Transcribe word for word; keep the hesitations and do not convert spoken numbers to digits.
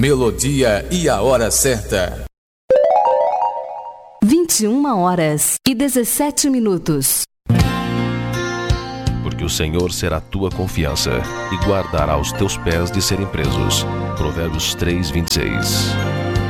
melodia e a hora certa. vinte e uma horas e dezessete minutos. Porque o Senhor será tua confiança e guardará os teus pés de serem presos. Provérbios três, vinte e seis.